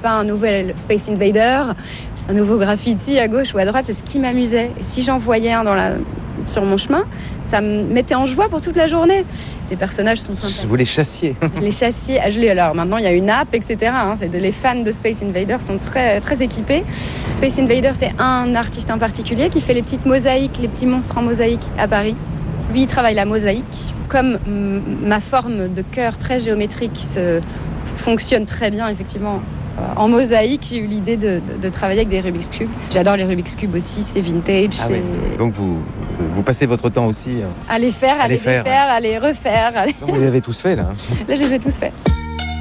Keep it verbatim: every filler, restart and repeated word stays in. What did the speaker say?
pas un nouvel Space Invader, un nouveau graffiti à gauche ou à droite. C'est ce qui m'amusait. Et si j'en voyais un dans la... sur mon chemin, ça me mettait en joie pour toute la journée. Ces personnages sont sympathiques. Vous les chassiez. Les chassiers, je les, alors maintenant il y a une app, et cetera. Hein, c'est de, les fans de Space Invader sont très, très équipés. Space Invader, c'est un artiste en particulier qui fait les petites mosaïques, les petits monstres en mosaïque à Paris. Lui, il travaille la mosaïque. Comme m- ma forme de cœur très géométrique se fonctionne très bien, effectivement, en mosaïque, j'ai eu l'idée de, de, de travailler avec des Rubik's Cube. J'adore les Rubik's Cube aussi, c'est vintage. Ah c'est... oui. Donc vous, vous passez votre temps aussi à les faire, à, à les, les faire, défaire, à les refaire. À les... Donc vous les avez tous faits là. Là, je les ai tous faits.